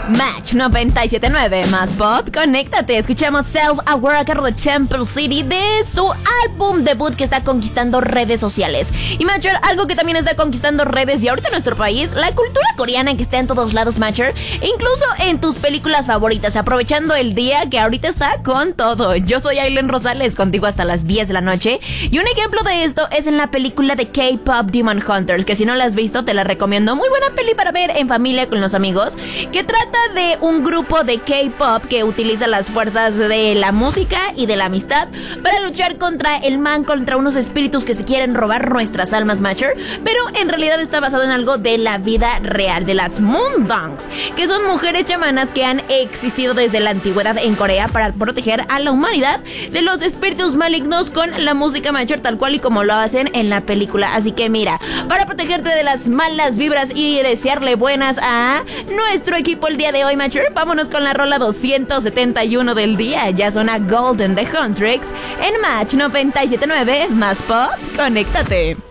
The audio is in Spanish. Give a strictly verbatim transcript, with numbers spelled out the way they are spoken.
Match noventa y siete punto nueve más pop, conéctate. Escuchamos Self Aware a cargo de Temple City de su álbum debut que está conquistando redes sociales. Y Matcher, algo que también está conquistando redes y ahorita en nuestro país, la cultura coreana que está en todos lados, Matcher, e incluso en tus películas favoritas, aprovechando el día que ahorita está con todo. Yo soy Aileen Rosales, contigo hasta las diez de la noche, y un ejemplo de esto es en la película de K-Pop Demon Hunters, que si no la has visto te la recomiendo. Muy buena peli para ver en familia con los amigos, que trata de un grupo de K-pop que utiliza las fuerzas de la música y de la amistad para luchar contra el mal, contra unos espíritus que se quieren robar nuestras almas, Matcher, pero en realidad está basado en algo de la vida real, de las Moondongs, que son mujeres chamanas que han existido desde la antigüedad en Corea para proteger a la humanidad de los espíritus malignos con la música, Matcher, tal cual y como lo hacen en la película. Así que mira, para protegerte de las malas vibras y desearle buenas a nuestro equipo el día de hoy, Matcher, vámonos con la rola doscientos setenta y uno del día. Ya suena Golden de Huntrix en Match noventa y siete punto nueve más pop, conéctate.